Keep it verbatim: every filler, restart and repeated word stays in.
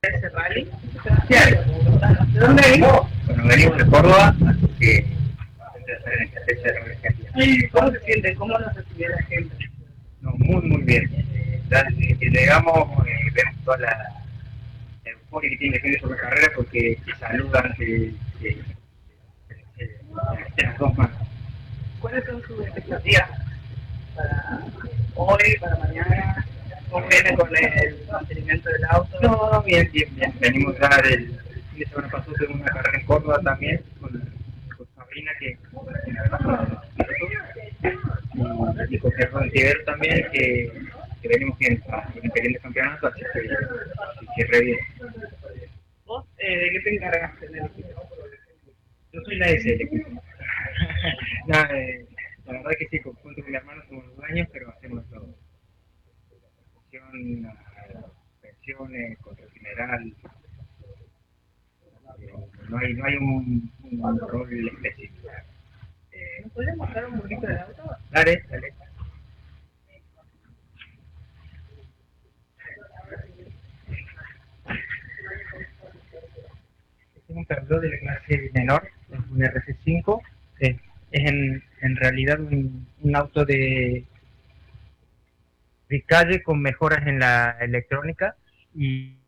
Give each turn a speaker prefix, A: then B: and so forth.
A: ese rally. ¿De dónde venís?
B: Bueno, venimos de Córdoba, así que intento hacer en esta fecha de Argentina.
A: ¿Cómo se siente? ¿Cómo nos recibió la gente?
B: No, muy, muy bien. Ya desde que llegamos, eh, vemos toda la euforia que tiene la gente sobre la carrera porque te saludan, que te las dos manos.
A: ¿Cuáles son sus expectativas para hoy, para mañana? ¿Cómo viene con el mantenimiento del auto?
B: No, no, bien, bien, bien. Venimos ya del fin de semana pasado, tengo una carrera en Córdoba también, con, con Sabrina, que y, y con Gerardo Tibero también, que, que venimos bien, en excelente campeonato, así que, así que re bien.
A: ¿Vos eh, de qué te encargaste en el equipo?
B: Yo soy la S del equipo. No, eh, la verdad que sí, junto con mi hermano somos los dueños, pero hacemos todo. Pensión, pensiones, control general. Eh, no hay, no hay un, un rol específico.
A: Eh, ¿Nos podrías mostrar un poquito del auto?
B: Dale, dale. Es un Peugeot de la clase menor, es un R C cinco, es, es en, en realidad un, un auto de, de calle con mejoras en la electrónica y